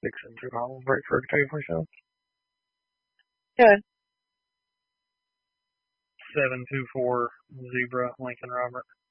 Fixing to haul right for a table myself. Good. 724 Zebra Lincoln Robert.